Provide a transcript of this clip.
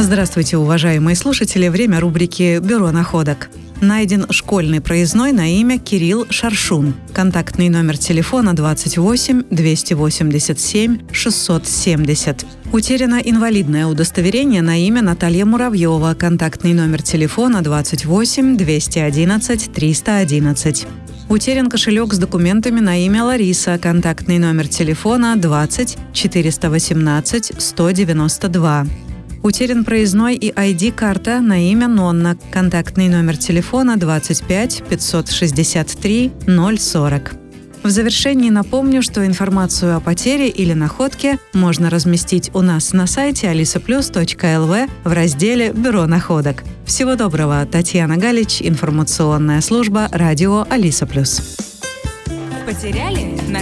Здравствуйте, уважаемые слушатели. Время рубрики «Бюро находок». Найден школьный проездной на имя Кирилл Шаршун. Контактный номер телефона 28 287 670. Утеряно инвалидное удостоверение на имя Наталья Муравьева. Контактный номер телефона 28 211 311. Утерян кошелек с документами на имя Лариса. Контактный номер телефона 20 418 192. Утерян проездной и ID-карта на имя Нонна. Контактный номер телефона 25 563 040. В завершении напомню, что информацию о потере или находке можно разместить у нас на сайте alisaplus.lv в разделе «Бюро находок». Всего доброго. Татьяна Галич, информационная служба радио Алиса Плюс. Потеряли?